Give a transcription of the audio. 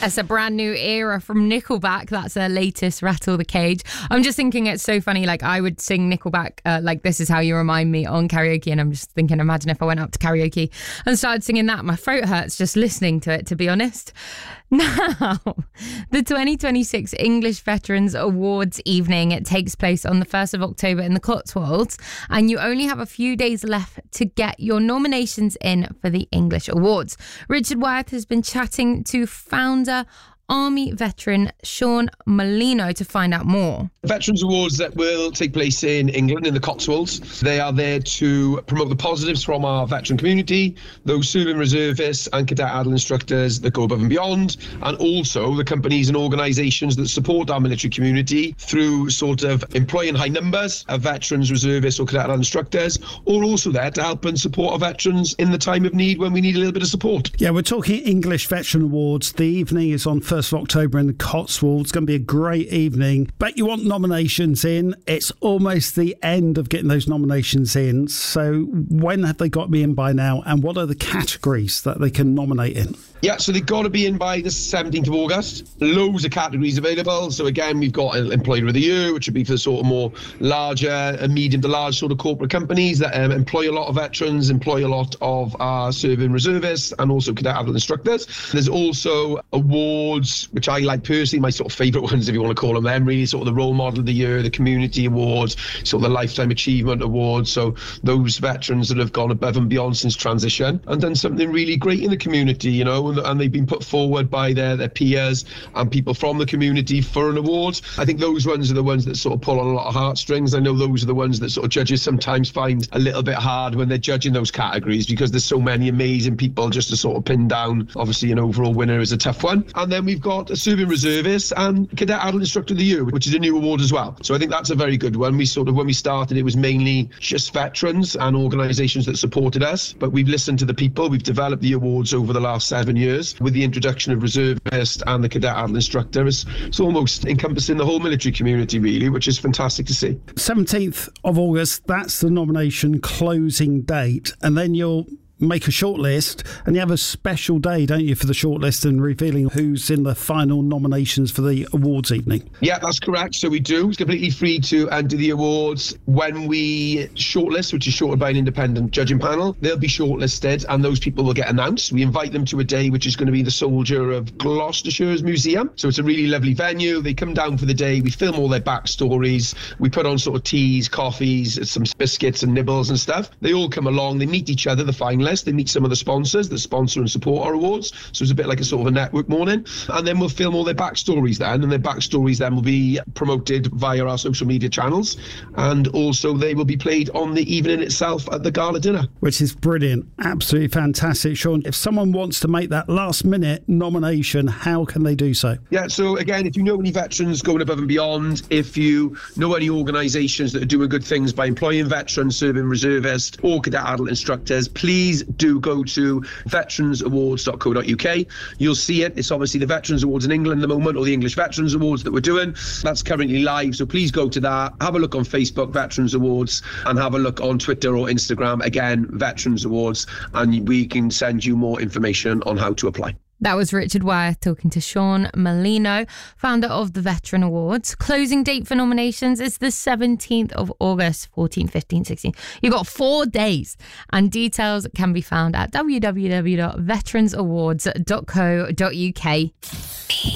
That's a brand new era from Nickelback. That's their latest, Rattle the Cage. I'm just thinking it's so funny. Like, I would sing Nickelback, like This Is How You Remind Me on karaoke. And I'm just thinking, imagine if I went out to karaoke and started singing that. My throat hurts just listening to it, to be honest. Now, the 2026 English Veterans Awards evening, it takes place on the 1st of October in the Cotswolds, and you only have a few days left to get your nominations in for the English Awards. Richard Wyeth has been chatting to founder Army veteran Sean Molino to find out more. Veterans Awards that will take place in England, in the Cotswolds. They are there to promote the positives from our veteran community, those serving reservists and cadet adult instructors that go above and beyond, and also the companies and organisations that support our military community through sort of employing high numbers of veterans, reservists or cadet adult instructors, or also there to help and support our veterans in the time of need when we need a little bit of support. Yeah, we're talking English Veteran Awards. The evening is on 1st of October in the Cotswolds. It's going to be a great evening. But you want nominations in. It's almost the end of getting those nominations in. So when have they got me in by now? And what are the categories that they can nominate in? Yeah, so they've got to be in by the 17th of August. Loads of categories available. So again, we've got Employer of the Year, which would be for the sort of more larger, medium to large sort of corporate companies that employ a lot of veterans, employ a lot of our serving reservists and also cadet adult instructors. There's also awards, which I like personally, my sort of favourite ones, if you want to call them really sort of the Role Model of the Year, the Community Awards, sort of the Lifetime Achievement Awards. So those veterans that have gone above and beyond since transition and done something really great in the community, you know, and they've been put forward by their peers and people from the community for an award. I think those ones are the ones that sort of pull on a lot of heartstrings. I know those are the ones that sort of judges sometimes find a little bit hard when they're judging those categories because there's so many amazing people just to sort of pin down. Obviously, an overall winner is a tough one. And then we've got a serving reservist and Cadet Adult Instructor of the Year, which is a new award as well. So I think that's a very good one. When we started, it was mainly just veterans and organisations that supported us. But we've listened to the people. We've developed the awards over the last 7 years with the introduction of reservist and the Cadet Adult Instructor. It's almost encompassing the whole military community, really, which is fantastic to see. 17th of August, that's the nomination closing date. And then you'll make a shortlist, and you have a special day, don't you, for the shortlist and revealing who's in the final nominations for the awards evening? Yeah, that's correct. So we do. It's completely free to enter the awards. When we shortlist, which is shorted by an independent judging panel, they'll be shortlisted and those people will get announced. We invite them to a day which is going to be the Soldier of Gloucestershire's Museum. So it's a really lovely venue. They come down for the day. We film all their backstories. We put on sort of teas, coffees, some biscuits and nibbles and stuff. They all come along. They meet each other, the finalists. They meet some of the sponsors that sponsor and support our awards. So it's a bit like a sort of a network morning. And then we'll film all their backstories then. And their backstories then will be promoted via our social media channels. And also they will be played on the evening itself at the gala dinner. Which is brilliant. Absolutely fantastic. Sean, if someone wants to make that last minute nomination, how can they do so? Yeah, so again, if you know any veterans going above and beyond, if you know any organisations that are doing good things by employing veterans, serving reservists or cadet adult instructors, please do go to veteransawards.co.uk. You'll see it. It's obviously the Veterans Awards in England at the moment, or the English Veterans Awards that we're doing. That's currently live, so please go to that. Have a look on Facebook, Veterans Awards, and have a look on Twitter or Instagram, again, Veterans Awards, and we can send you more information on how to apply. That was Richard Wyeth talking to Sean Molino, founder of the Veteran Awards. Closing date for nominations is the 17th of August, 14, 15, 16. You've got 4 days, and details can be found at www.veteransawards.co.uk.